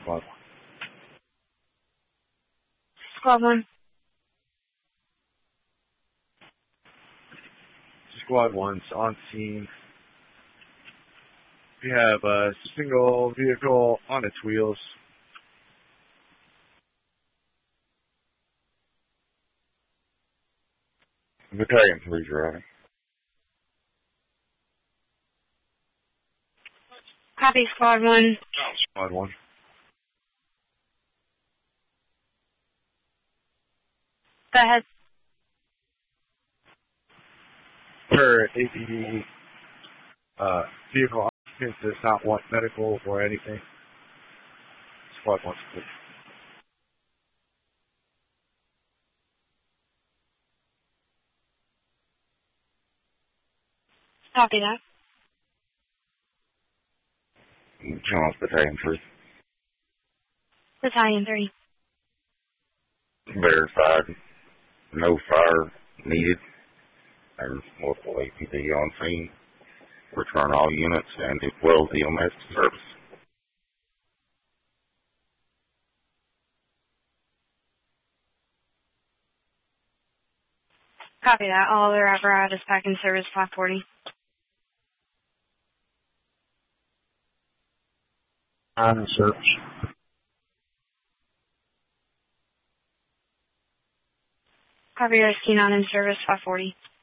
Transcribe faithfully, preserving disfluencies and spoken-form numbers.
Squad Squad one. Squad one's on scene. We have a single vehicle on its wheels. Battalion three driving. Copy, Squad one. Squad one. Go ahead. Per A P D, uh, vehicle occupant does not want medical or anything. Squad one, please. Copy that. Challenge Battalion three. Battalion three. Verified. No fire needed. There's multiple A P D on scene. Return all units and do well D M S service. Copy that. All other apparatus back in service, five forty. On search. Copy, rescue not in service, five forty.